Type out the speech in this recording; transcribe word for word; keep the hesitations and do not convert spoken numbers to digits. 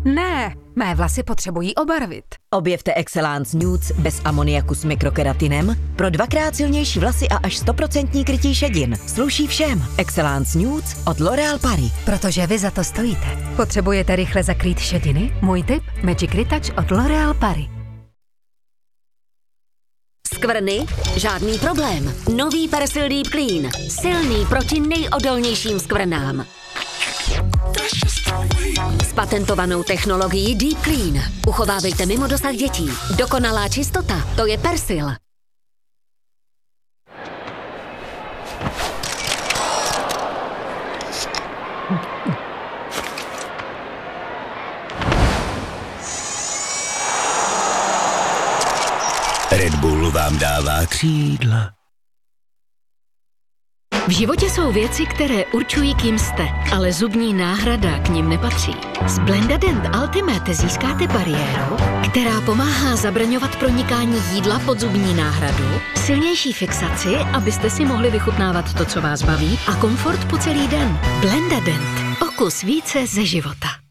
Ne, mé vlasy potřebují obarvit. Objevte Excellence Nudes bez amoniaku s mikrokeratinem pro dvakrát silnější vlasy a až sto procent krytí šedin. Sluší všem. Excellence Nudes od L'Oréal Paris. Protože vy za to stojíte. Potřebujete rychle zakrýt šediny? Můj tip? Magic Retouch od L'Oréal Paris. Skvrny? Žádný problém. Nový Persil Deep Clean. Silný proti nejodolnějším skvrnám. S patentovanou technologií Deep Clean. Uchovávejte mimo dosah dětí. Dokonalá čistota, to je Persil. Red Bull vám dává křídla. V životě jsou věci, které určují, kým jste, ale zubní náhrada k nim nepatří. S Blendadent Ultimate získáte bariéru, která pomáhá zabraňovat pronikání jídla pod zubní náhradu, silnější fixaci, abyste si mohli vychutnávat to, co vás baví, a komfort po celý den. Blendadent. O kus více ze života.